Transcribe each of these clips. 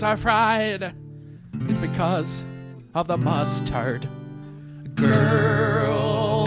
are fried. It's because of the mustard. Girl.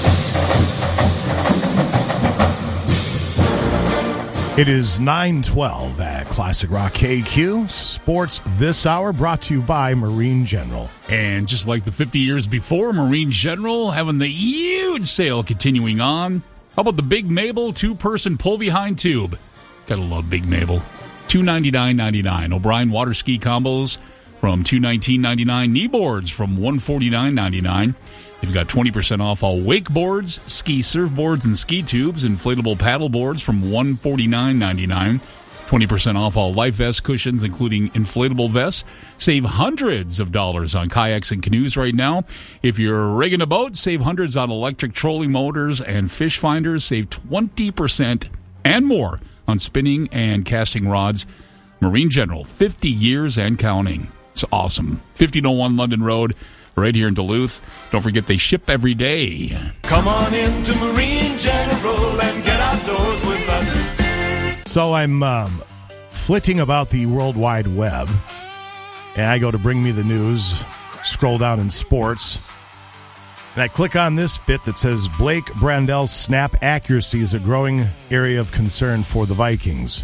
It is 9:12 at Classic Rock KQ. Sports this hour brought to you by Marine General. And just like the 50 years before, Marine General having the huge sale continuing on. How about the Big Mabel 2-person pull-behind tube? Gotta love Big Mabel. $299.99. O'Brien water ski combos from $219.99. Knee boards from $149.99. They've got 20% off all wakeboards, ski surfboards, and ski tubes. Inflatable paddle boards from $149.99. 20% off all life vest cushions, including inflatable vests. Save hundreds of dollars on kayaks and canoes right now. If you're rigging a boat, save hundreds on electric trolling motors and fish finders. Save 20% and more on spinning and casting rods. Marine General, 50 years and counting. It's awesome. 5001 London Road, right here in Duluth. Don't forget they ship every day. Come on into Marine General and get outdoors with us. So I'm flitting about the World Wide Web, and I go to Bring Me the News, scroll down in sports, and I click on this bit that says Blake Brandel's snap accuracy is a growing area of concern for the Vikings.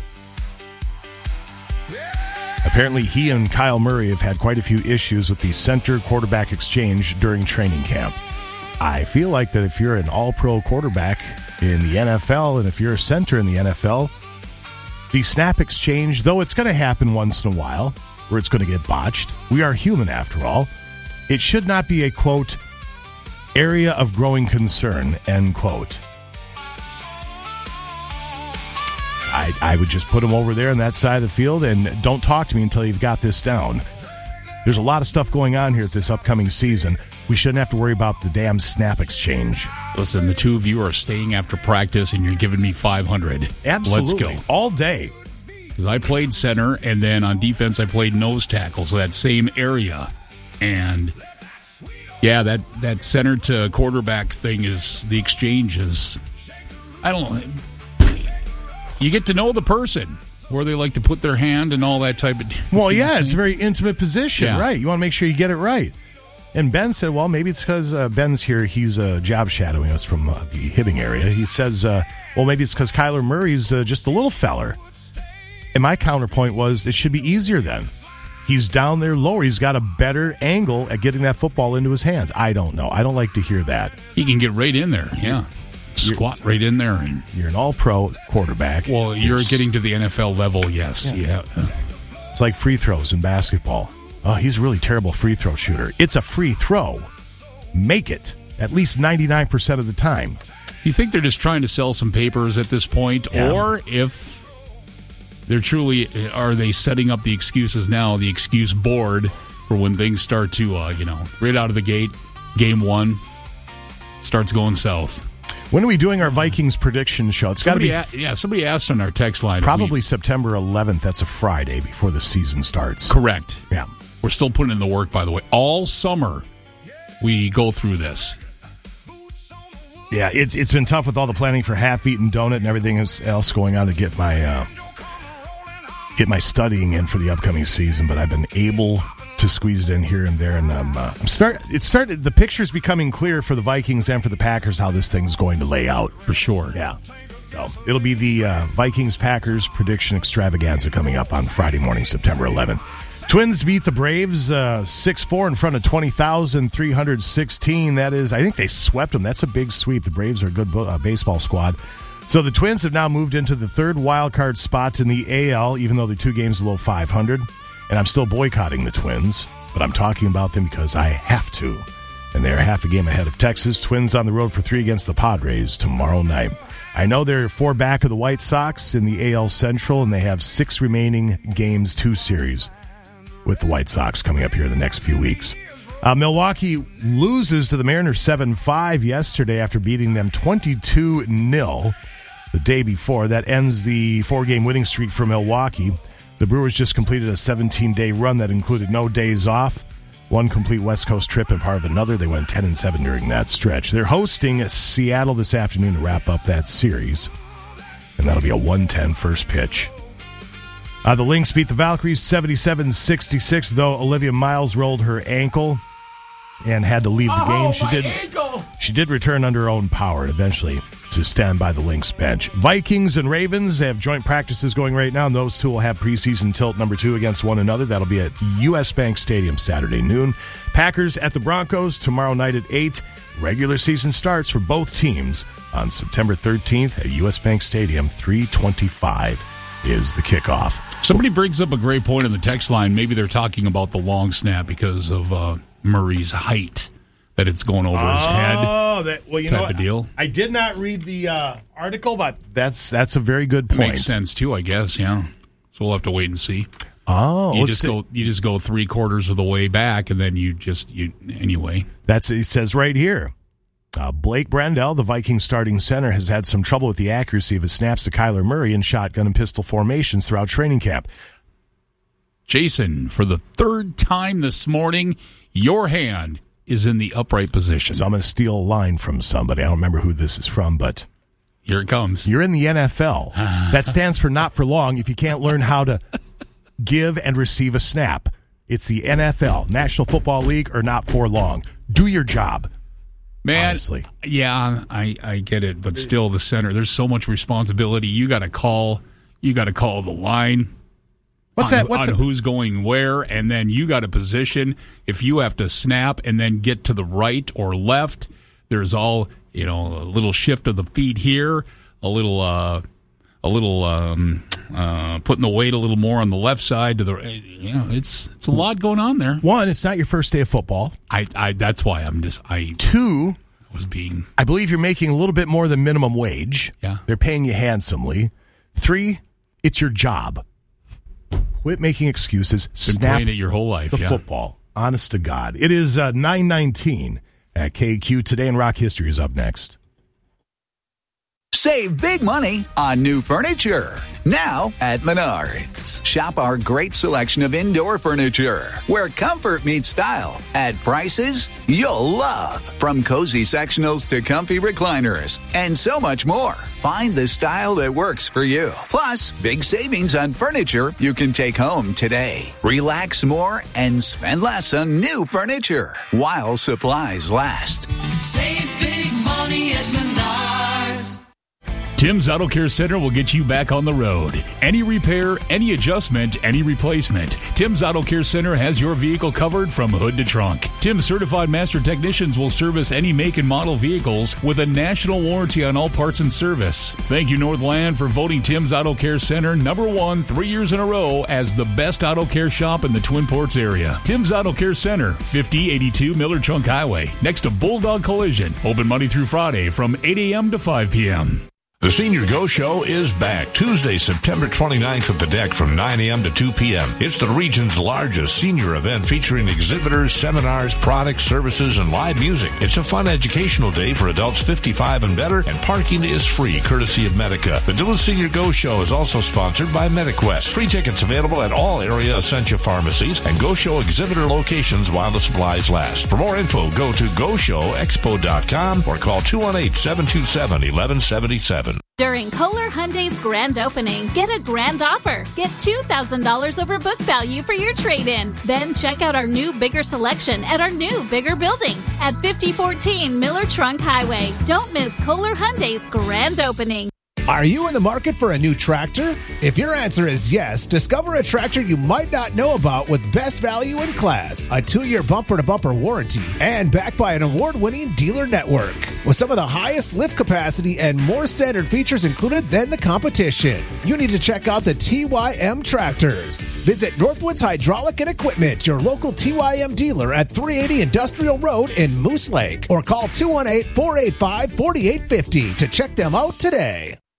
Apparently, he and Kyle Murray have had quite a few issues with the center-quarterback exchange during training camp. I feel like that if you're an all-pro quarterback in the NFL and if you're a center in the NFL, the snap exchange, though it's going to happen once in a while, where it's going to get botched, we are human after all, it should not be a, quote, area of growing concern, end quote. I would just put them over there on that side of the field and don't talk to me until you've got this down. There's a lot of stuff going on here at this upcoming season. We shouldn't have to worry about the damn snap exchange. Listen, the two of you are staying after practice and you're giving me 500. Absolutely. Let's go. All day. Because I played center, and then on defense I played nose tackle, so that same area. And, yeah, that center to quarterback thing is, the exchange is, I don't know. You get to know the person, where they like to put their hand and all that type of... Well, yeah, it's a very intimate position, yeah. Right? You want to make sure you get it right. And Ben said, well, maybe it's because Ben's here. He's job shadowing us from the Hibbing area. He says, well, maybe it's because Kyler Murray's just a little feller. And my counterpoint was, it should be easier then. He's down there lower. He's got a better angle at getting that football into his hands. I don't know. I don't like to hear that. He can get right in there, yeah. Squat right in there. And you're an all-pro quarterback. Well, you're getting to the NFL level, yes. Yeah. It's like free throws in basketball. Oh, he's a really terrible free throw shooter. It's a free throw. Make it at least 99% of the time. Do you think they're just trying to sell some papers at this point? Yeah. Or if they're truly, are they setting up the excuses now, the excuse board for when things start to, right out of the gate, game one, starts going south? When are we doing our Vikings prediction show? It's got to be... somebody asked on our text line. Probably September 11th. That's a Friday before the season starts. Correct. Yeah. We're still putting in the work, by the way. All summer, we go through this. Yeah, it's been tough with all the planning for Half-Eaten Donut and everything else going on to get my studying in for the upcoming season, but I've been able to squeeze it in here and there, and the picture's becoming clear for the Vikings and for the Packers how this thing's going to lay out. For sure. Yeah. So it'll be the Vikings-Packers prediction extravaganza coming up on Friday morning, September 11th. Twins beat the Braves 6-4 in front of 20,316. That is, I think they swept them. That's a big sweep. The Braves are a good baseball squad. So the Twins have now moved into the third wild card spot in the AL, even though they're 2 games below 500. And I'm still boycotting the Twins, but I'm talking about them because I have to. And they're half a game ahead of Texas. Twins on the road for 3 against the Padres tomorrow night. I know they're 4 back of the White Sox in the AL Central, and they have 6 remaining games, 2 series with the White Sox coming up here in the next few weeks. Milwaukee loses to the Mariners 7-5 yesterday after beating them 22-0 the day before. That ends the 4-game winning streak for Milwaukee. The Brewers just completed a 17-day run that included no days off, 1 complete West Coast trip and part of another. They went 10-7 during that stretch. They're hosting Seattle this afternoon to wrap up that series, and that'll be a 1:10 first pitch. The Lynx beat the Valkyries 77-66, though Olivia Miles rolled her ankle and had to leave the game. She did return under her own power and eventually to stand by the Lynx bench. Vikings and Ravens have joint practices going right now, and those two will have preseason tilt number 2 against one another. That'll be at U.S. Bank Stadium Saturday noon. Packers at the Broncos tomorrow night at 8. Regular season starts for both teams on September 13th at U.S. Bank Stadium, 3:25 is the kickoff. Somebody brings up a great point in the text line. Maybe they're talking about the long snap because of Murray's height, that it's going over his head. Oh, you know type of deal. I did not read the article, but that's a very good point. Makes sense too, I guess. Yeah, so we'll have to wait and see. Oh, you just go 3/4 of the way back, and then you anyway. It says right here. Blake Brendel, the Vikings starting center, has had some trouble with the accuracy of his snaps to Kyler Murray in shotgun and pistol formations throughout training camp. Jason, for the third time this morning, your hand is in the upright position. So I'm going to steal a line from somebody. I don't remember who this is from, but here it comes. You're in the NFL. That stands for not for long if you can't learn how to give and receive a snap. It's the NFL, National Football League, or not for long. Do your job. Man, honestly. Yeah, I get it, but still the center, there's so much responsibility. You got to call the line. What's who's going where, and then you got to position. If you have to snap and then get to the right or left, there's a little shift of the feet here, a little putting the weight a little more on the left side to the. It's a lot going on there. One, it's not your first day of football. That's why I'm just. Two, was being. I believe you're making a little bit more than minimum wage. Yeah, they're paying you handsomely. 3, it's your job. Quit making excuses. Been playing it your whole life. The football. Honest to God. It is 9:19 at KQ. Today in Rock History is up next. Save big money on new furniture. Now at Menards. Shop our great selection of indoor furniture, where comfort meets style at prices you'll love. From cozy sectionals to comfy recliners and so much more. Find the style that works for you. Plus, big savings on furniture you can take home today. Relax more and spend less on new furniture while supplies last. Save big money at Menards. Tim's Auto Care Center will get you back on the road. Any repair, any adjustment, any replacement. Tim's Auto Care Center has your vehicle covered from hood to trunk. Tim's certified master technicians will service any make and model vehicles with a national warranty on all parts and service. Thank you, Northland, for voting Tim's Auto Care Center #1 3 years in a row as the best auto care shop in the Twin Ports area. Tim's Auto Care Center, 5082 Miller Trunk Highway, next to Bulldog Collision. Open Monday through Friday from 8 a.m. to 5 p.m. The Senior Go Show is back Tuesday, September 29th at the Deck from 9 a.m. to 2 p.m. It's the region's largest senior event featuring exhibitors, seminars, products, services, and live music. It's a fun educational day for adults 55 and better, and parking is free, courtesy of Medica. The Duluth Senior Go Show is also sponsored by MediQuest. Free tickets available at all area Essentia pharmacies and Go Show exhibitor locations while the supplies last. For more info, go to GoShowExpo.com or call 218-727-1177. During Kohler Hyundai's grand opening, get a grand offer. Get $2,000 over book value for your trade-in. Then check out our new, bigger selection at our new, bigger building at 5014 Miller Trunk Highway. Don't miss Kohler Hyundai's grand opening. Are you in the market for a new tractor? If your answer is yes, discover a tractor you might not know about with best value in class, a 2-year bumper-to-bumper warranty, and backed by an award-winning dealer network. With some of the highest lift capacity and more standard features included than the competition. You need to check out the TYM tractors. Visit Northwoods Hydraulic and Equipment, your local TYM dealer at 380 Industrial Road in Moose Lake, or call 218-485-4850 to check them out today.